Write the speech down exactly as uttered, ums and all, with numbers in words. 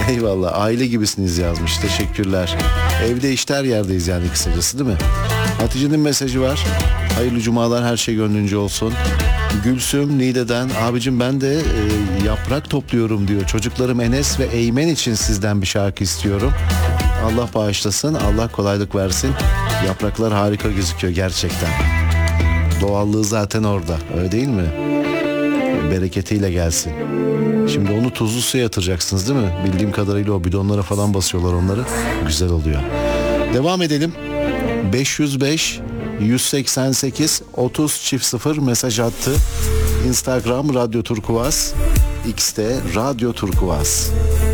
Eyvallah, aile gibisiniz yazmış, teşekkürler. Evde işte her yerdeyiz yani kısacası, değil mi? Hatice'nin mesajı var. Hayırlı cumalar, her şey gönlünce olsun. Gülsüm Niğde'den, abicim ben de e, yaprak topluyorum diyor. Çocuklarım Enes ve Eymen için sizden bir şarkı istiyorum. Allah bağışlasın, Allah kolaylık versin. Yapraklar harika gözüküyor gerçekten. Doğallığı zaten orada, öyle değil mi? Bereketiyle gelsin. Şimdi onu tuzlu suya yatıracaksınız değil mi? Bildiğim kadarıyla o bidonlara falan basıyorlar onları. Güzel oluyor. Devam edelim. beş yüz beş yüz seksen sekiz otuz çift sıfır mesaj attı. Instagram Radyo Turkuaz, X'te Radyo Turkuaz.